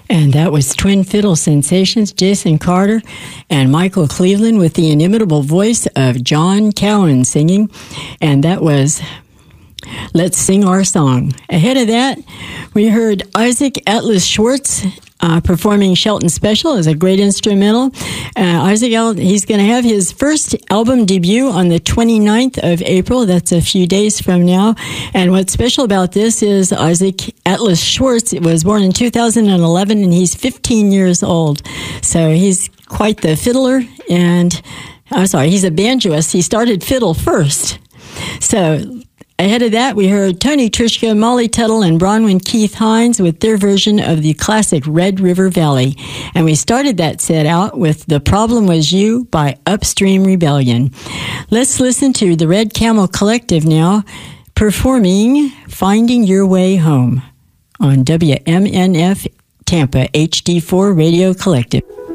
And that was Twin Fiddle Sensations, Jason Carter and Michael Cleveland with the inimitable voice of John Cowan singing. And that was Let's Sing Our Song. Ahead of that, we heard Isaac Atlas Schwartz performing Shelton Special as a great instrumental. Isaac, he's going to have his first album debut on the 29th of April. That's a few days from now. And what's special about this is Isaac Atlas Schwartz was born in 2011, and he's 15 years old. So he's quite the fiddler, and he's a banjoist. He started fiddle first. So ahead of that, we heard Tony Trischka, Molly Tuttle, and Bronwyn Keith Hines with their version of the classic Red River Valley. And we started that set out with The Problem Was You by Upstream Rebellion. Let's listen to the Red Camel Collective now, performing Finding Your Way Home on WMNF Tampa HD4 Radio Collective.